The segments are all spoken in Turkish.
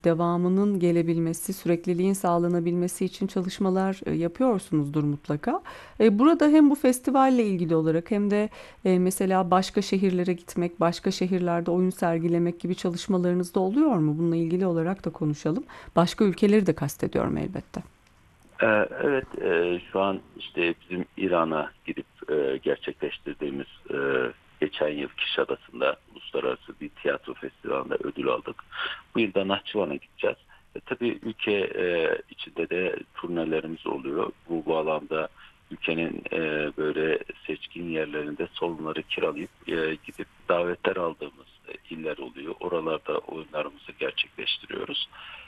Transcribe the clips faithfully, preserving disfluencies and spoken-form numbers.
devamının gelebilmesi, sürekliliğin sağlanabilmesi için çalışmalar e, yapıyorsunuzdur mutlaka. E, Burada hem bu festivalle ilgili olarak hem de e, mesela başka şehirlere gitmek, başka şehirlerde oyun sergilemek gibi çalışmalarınız da oluyor mu? Bununla ilgili olarak da konuşalım. Başka ülkeleri de kastediyorum elbette. Ee, Evet, e, şu an işte bizim İran'a gidip e, gerçekleştirdiğimiz e, geçen yıl Kuşadası'nda uluslararası bir tiyatro festivalinde ödül aldık. Bu yıl da Nahçıvan'a gideceğiz. E, tabii ülke e, içinde de turnelerimiz oluyor. Bu bağlamda ülkenin e, böyle seçkin yerlerinde salonları kiralayıp e, gidip davetler aldığımız e, iller oluyor. Oralarda oyunlarımızı gerçekleştiriyoruz.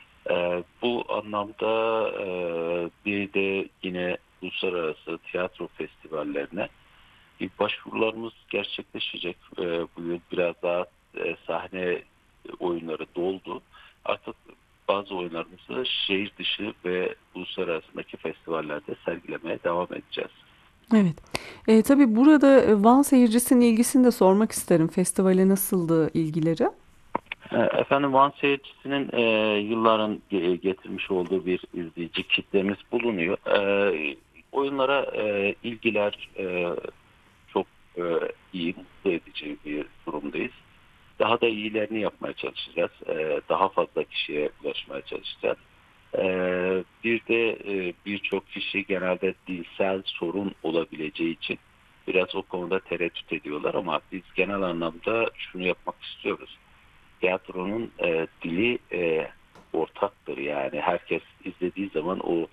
Ee, bu anlamda e, bir de yine uluslararası tiyatro festivallerine ilk başvurularımız gerçekleşecek. Ee, bu yıl biraz daha e, sahne oyunları doldu. Artık bazı oyunlarımızı şehir dışı ve uluslararasındaki festivallerde sergilemeye devam edeceğiz. Evet. E, tabii burada e, Van seyircisinin ilgisini de sormak isterim. Festivale nasıldı ilgileri? E, Efendim, Van seyircisinin e, yılların ge- getirmiş olduğu bir izleyici kitlemiz bulunuyor. E, oyunlara e, ilgiler e, çok e, iyi, mutlu edici bir durumdayız. Daha da iyilerini yapmaya çalışacağız. E, daha fazla kişiye ulaşmaya çalışacağız. E, bir de e, birçok kişi genelde dilsel sorun olabileceği için biraz o konuda tereddüt ediyorlar ama biz genel anlamda şunu yapmak istiyoruz. Tiyatronun e, dili e, ortaktır. Yani herkes izlediği zaman o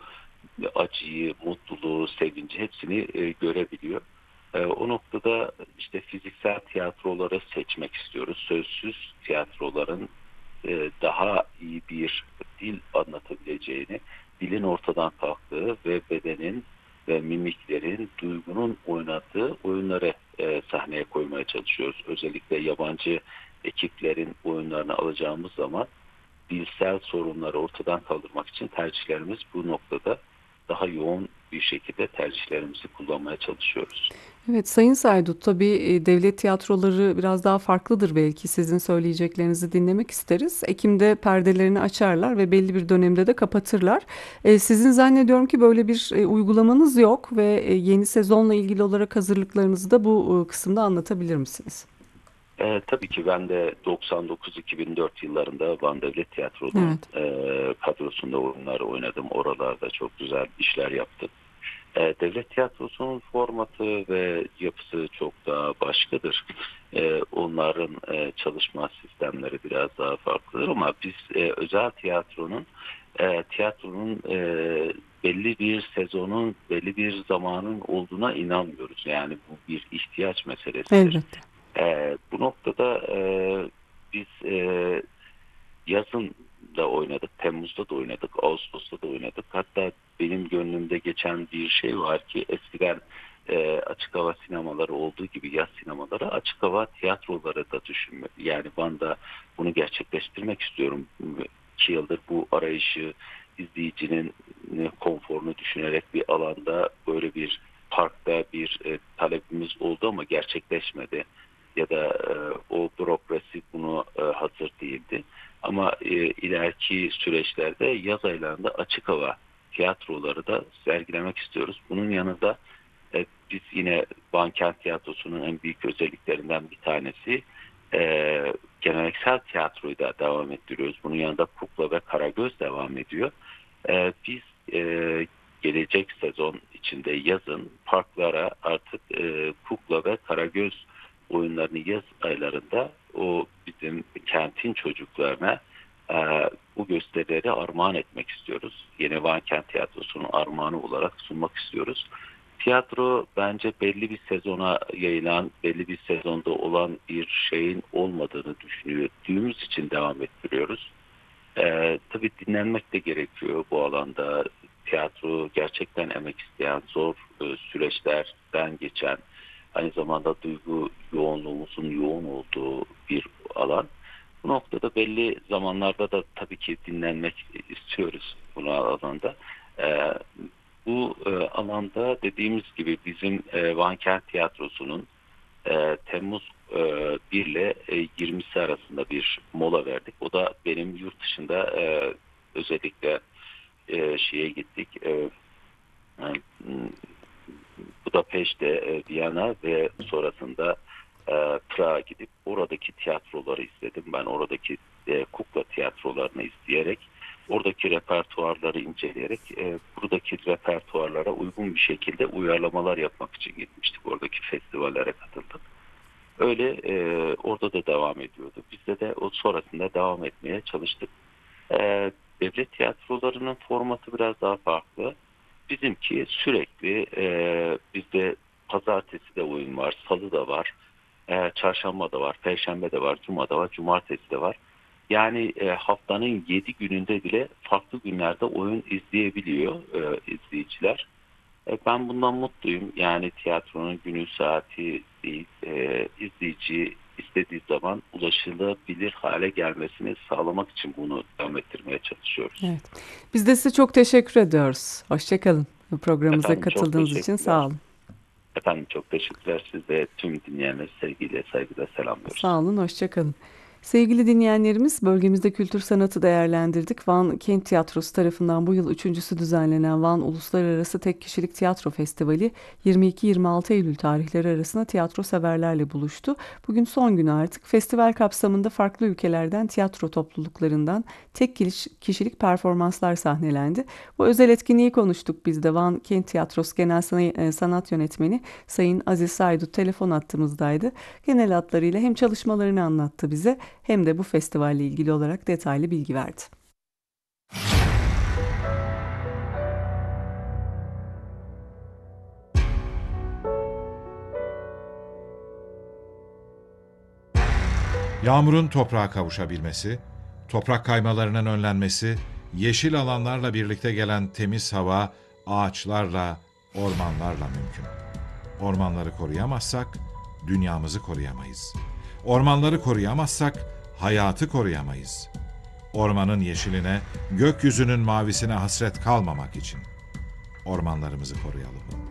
acıyı, mutluluğu, sevinci hepsini e, görebiliyor. E, o noktada işte fiziksel tiyatroları seçmek istiyoruz. Sözsüz tiyatroların e, daha iyi bir dil anlatabileceğini, dilin ortadan kalktığı ve bedenin ve mimiklerin, duygunun oynadığı oyunları e, sahneye koymaya çalışıyoruz. Özellikle yabancı ekiplerin oyunlarını alacağımız zaman dilsel sorunları ortadan kaldırmak için tercihlerimiz bu noktada daha yoğun bir şekilde tercihlerimizi kullanmaya çalışıyoruz. Evet, Sayın Saydut, tabii e, devlet tiyatroları biraz daha farklıdır belki. Sizin söyleyeceklerinizi dinlemek isteriz. Ekim'de perdelerini açarlar ve belli bir dönemde de kapatırlar. E, sizin zannediyorum ki böyle bir e, uygulamanız yok ve e, yeni sezonla ilgili olarak hazırlıklarınızı da bu e, kısımda anlatabilir misiniz? E, tabii ki ben de doksan dokuz iki bin dört yıllarında Van Devlet Tiyatro'nun Evet. e, kadrosunda oyunlar oynadım. Oralarda çok güzel işler yaptık. E, devlet tiyatrosunun formatı ve yapısı çok daha başkadır. E, onların e, çalışma sistemleri biraz daha farklıdır ama biz e, özel tiyatronun e, tiyatronun e, belli bir sezonun, belli bir zamanın olduğuna inanmıyoruz. Yani bu bir ihtiyaç meselesidir. Elbette. E, bu noktada e, biz e, yazın da oynadık, Temmuz'da da oynadık, Ağustos'ta da oynadık. Hatta benim gönlümde geçen bir şey var ki eskiden e, açık hava sinemaları olduğu gibi yaz sinemaları, açık hava tiyatroları da düşünme. Yani ben de bunu gerçekleştirmek istiyorum. İki yıldır bu arayışı, izleyicinin e, konforunu düşünerek bir alanda böyle bir parkta bir e, talebimiz oldu ama gerçekleşmedi ya da e, o bürokrasi bunu e, hazır değildi. Ama e, ileriki süreçlerde yaz aylarında açık hava tiyatroları da sergilemek istiyoruz. Bunun yanında e, biz yine Van Kent Tiyatrosu'nun en büyük özelliklerinden bir tanesi e, geleneksel tiyatroyu da devam ettiriyoruz. Bunun yanında Kukla ve Karagöz devam ediyor. E, biz e, gelecek sezon içinde yazın parklara artık e, Kukla ve Karagöz oyunlarını yaz aylarında o bizim kentin çocuklarına e, bu gösterileri armağan etmek istiyoruz. Yeni Van Kent Tiyatrosu'nun armağanı olarak sunmak istiyoruz. Tiyatro bence belli bir sezona yayılan, belli bir sezonda olan bir şeyin olmadığını düşündüğümüz için devam ettiriyoruz. Ee, tabii dinlenmek de gerekiyor bu alanda. Tiyatro gerçekten emek isteyen, zor e, süreçlerden geçen, aynı zamanda duygu yoğunluğumuzun yoğun olduğu bir alan. Bu noktada belli zamanlarda da tabii ki dinlenmek istiyoruz bu alanda. Ee, bu e, alanda dediğimiz gibi bizim e, Van Kent Tiyatrosu'nun e, Temmuz e, bir ile e, yirmisi arasında bir mola verdik. O da benim yurt dışında e, özellikle e, şeye gittik. E, yani, Budapeşte, e, Viyana ve sonrasında e, Prag'a gidip oradaki tiyatroları izledim. Ben oradaki e, kukla tiyatrolarını izleyerek, oradaki repertuarları inceleyerek, e, buradaki repertuarlara uygun bir şekilde uyarlamalar yapmak için gitmiştik. Oradaki festivallere katıldık. Öyle e, orada da devam ediyordu. Bizde de o sonrasında devam etmeye çalıştık. E, Devlet tiyatrolarının formatı biraz daha farklı. Bizimki sürekli e, bizde pazartesi de oyun var, salı da var, e, çarşamba da var, perşembe de var, cuma da var, cumartesi de var. Yani e, haftanın yedi gününde bile farklı günlerde oyun izleyebiliyor e, izleyiciler. E, ben bundan mutluyum. Yani tiyatronun günü saati değil, e, izleyici istediği zaman ulaşılabilir hale gelmesini sağlamak için bunu devam ettirmeye çalışıyoruz. Evet. Biz de size çok teşekkür ediyoruz. Hoşça kalın. Programımıza Efendim çok katıldığınız için sağ teşekkürler. olun. Efendim çok teşekkürler. Siz de tüm dinleyenleri sevgiyle, saygıyla selamlıyoruz. Sağ olun, hoşça kalın. Sevgili dinleyenlerimiz, bölgemizde kültür sanatı değerlendirdik. Van Kent Tiyatrosu tarafından bu yıl üçüncüsü düzenlenen Van Uluslararası Tek Kişilik Tiyatro Festivali yirmi iki yirmi altı Eylül tarihleri arasında tiyatro severlerle buluştu. Bugün son günü artık. Festival kapsamında farklı ülkelerden tiyatro topluluklarından tek kişilik performanslar sahnelendi. Bu özel etkinliği konuştuk biz de. Van Kent Tiyatrosu Genel Sanat Yönetmeni Sayın Aziz Saydut telefon hattımızdaydı. Genel hatlarıyla hem çalışmalarını anlattı bize hem de bu festivalle ilgili olarak detaylı bilgi verdi. Yağmurun toprağa kavuşabilmesi, toprak kaymalarının önlenmesi, yeşil alanlarla birlikte gelen temiz hava, ağaçlarla, ormanlarla mümkün. Ormanları koruyamazsak, dünyamızı koruyamayız. Ormanları koruyamazsak, hayatı koruyamayız. Ormanın yeşiline, gökyüzünün mavisine hasret kalmamak için ormanlarımızı koruyalım.